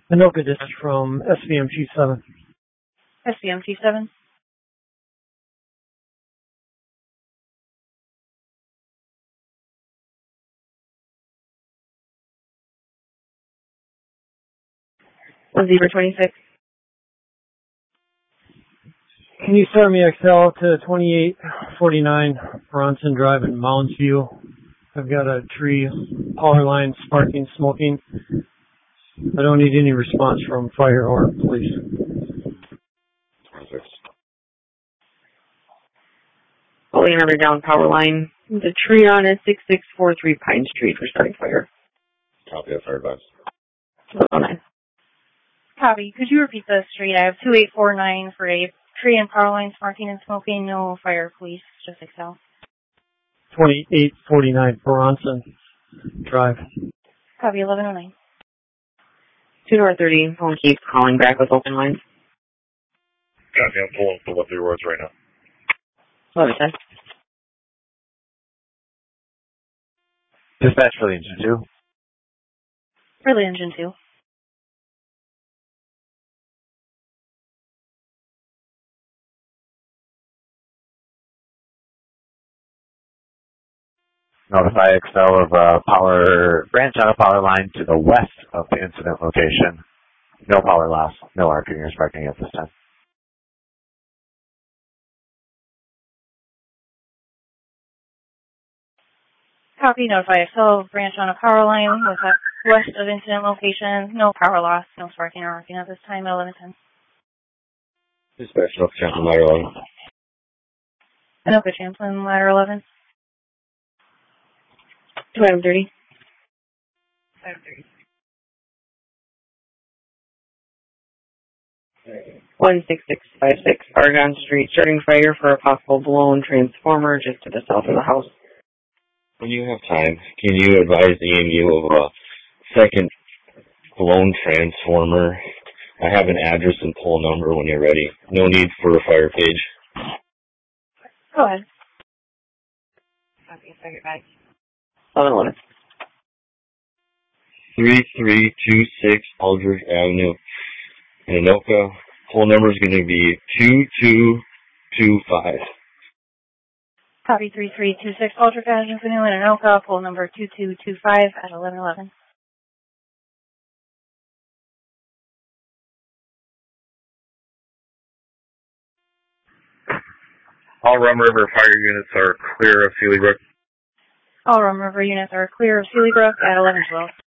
Anoka Dispatch from SVM Chief 7. SVM Chief 7. Zebra 26. Can you start me XL to 2849 Bronson Drive in Mounds View? I've got a tree, power line, sparking, smoking. I don't need any response from fire or police. Holding another down power line. The tree on is 6643 Pine Street for starting fire. Copy that, fire advice. 09. Copy. Could you repeat the street? I have 2849 for a tree and power line, sparking and smoking. No fire, police, just Excel. 2849 Bronson Drive. Copy 1109. 2 North 30, phone keeps calling back with open lines. Copy, I'm pulling for what the words right now. 1110. Dispatch for the engine 2. For the engine 2. Notify XL of a power branch on a power line to the west of the incident location. No power loss, no arcing or sparking at this time. Copy. Notify XL branch on a power line with a west of incident location. No power loss, no sparking or arcing at this time at 1110. Dispatch, Anoka Champlin, ladder 11. Anoka Champlin, ladder 11. 230. 16656 Argonne Street, starting fire for a possible blown transformer just to the south of the house. When you have time, can you advise EMU of a second blown transformer? I have an address and pole number when you're ready. No need for a fire page. Go ahead. Copy. Second back. 1111. 3326 Aldrich Avenue in Anoka. Pole number is going to be 2225. Copy 3326 Aldrich Avenue in Anoka, pole number 2225 at 1111. All Rum River fire units are clear of Sealy Brook. All Rum River units are clear of Sealy Brook at 1112.